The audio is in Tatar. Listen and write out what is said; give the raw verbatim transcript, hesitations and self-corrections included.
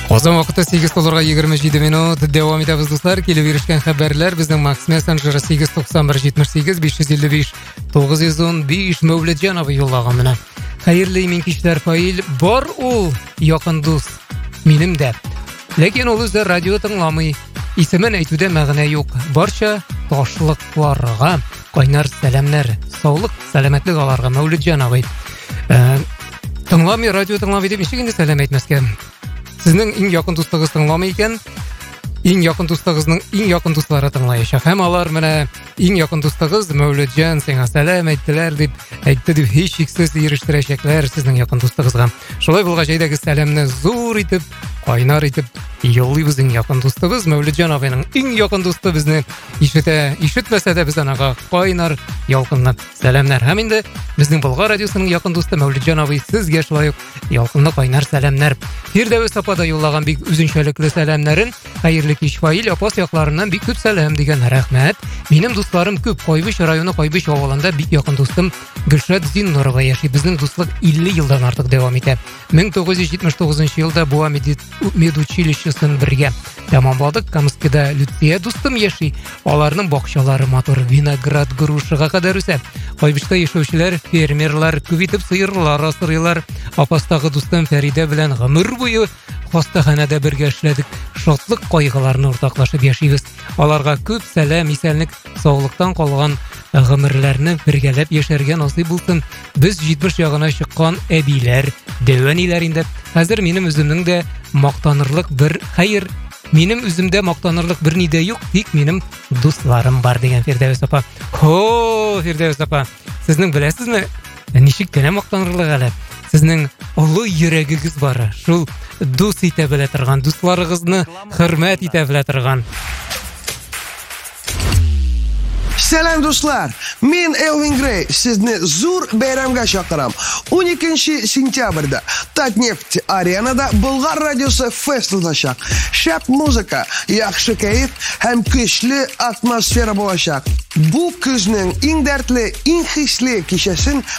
Озон вакытта сегиз долларга егерме жети минут дәвам итәбез дуслар. Килеп ирешкән хәбәрләр безнең Макс мессенджеры сегиз туксан бер җитмеш сигез биш йөз илле биш тугыз йөз ун биш Мәүлетҗанов юллаган менә. Хәерле имен кичләр Фаил, бар ул якын дус минем дә. Ләкин ул үзе радио тыңламый. Исемен әйтүдә мәгънә юк. Барча ташлыкларга кайнар сәламнәр. Саулык, сәламәтлек аларга Мәүлетҗанов. Тыңламый, радио тыңламый дип ничек инде сәлам әйтмәскә? Сезнең иң якын дустыгыз тыңламый икән, иң якын дустыгызның иң якын дуслары тыңлаячак. Һәм алар менә иң якын дустыгыз Мәүлетҗан сиңа сәлам әйттеләр дип әйтте дип һич шиксез ирештерәчәкләр сезнең якын дустыгызга. Шулай булгач, әйдәгез сәламны зур итеп, кайнар итеп юллыйбыз иң якын дустыбыз Мәүлетҗановның иң якын дусты безне ишетә, ишетмәсә дә без анага кайнар ялкынлы сәламнар. Һәм инде безнең Болгар радиосының якын дусты Мәүлетҗанов сезгә шулай ук ялкынлы кайнар сәламнар. Фирдәвес апа да юллаган бик үзенчәлекле сәламнарын. Хәерле кич Фаил, апас якларыннан бик күп сәлам дигән. Рәхмәт. Минем дусларым күп. Кайбыш районы, Кайбыш авылында бик якын дустым Гөлшат Зиннурова яши. Безнең дуслык илле елдан артык дәвам итә. мең тугыз йөз җитмеш тугызынчы елда Буа медучилищесын бергә тәмамладык. Камскида Люция дустым яши. Аларның бакчалары матур, виноград, грушага кадәр үсә. Кайбышта яшәүчеләр, фермерлар, күп итеп сыерлар асрыйлар. Апастагы дустым Фәридә белән гомер буе хастаханәдә бергә эшләдек. Шатлык, кайгыларны уртаклашып яшибез. Аларга күп сәлам, исәнлек, саулыктан калган гомерләрне бергәләп яшәргә насыйп булсын. Без җитмеш ягына чыккан әбиләр, дәвәниләр инде. Хәзер минем үземнең дә мактанырлык бер хәер, минем үземдә мактанырлык бер ни дә юк, тик минем дусларым бар дигән Фирдәвес апа. Хо, Фирдәвес апа, сезнең беләсезме, ничек кенә мактанырлык әле? Сезнең олы йөрәгегез бар. Шул дус итә белә торган, дусларыгызны хөрмәт итә белә торган. Selam dostlar, men Elvin Grey sizni zo'r bayramga chaqiraman. o'n ikkinchi sentyabrda Tatneft arenada Bulg'ar radiosi fest o'tashaq. Shap muzika, yaxshi kayf ham kuchli atmosfera bo'lacak. Bu kuzning eng dardli, eng hisli kechasin